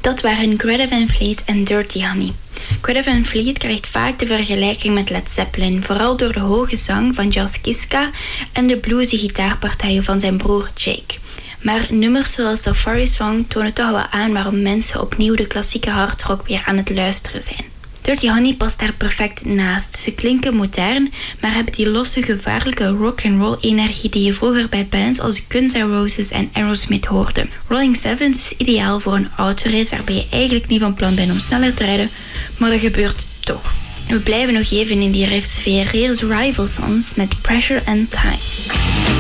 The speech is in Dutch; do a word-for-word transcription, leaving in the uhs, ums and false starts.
Dat waren Greta Van Fleet en Dirty Honey. Greta Van Fleet krijgt vaak de vergelijking met Led Zeppelin, vooral door de hoge zang van Josh Kiska en de bluesy gitaarpartijen van zijn broer Jake. Maar nummers zoals Safari Song tonen toch wel aan waarom mensen opnieuw de klassieke hardrock weer aan het luisteren zijn. Dirty Honey past daar perfect naast. Ze klinken modern, maar hebben die losse, gevaarlijke rock-and-roll energie die je vroeger bij bands als Guns N' Roses en Aerosmith hoorde. Rolling Sevens is ideaal voor een autorit waarbij je eigenlijk niet van plan bent om sneller te rijden, maar dat gebeurt toch. We blijven nog even in die riffsfeer. Hier is Rival Sons met Pressure and Time.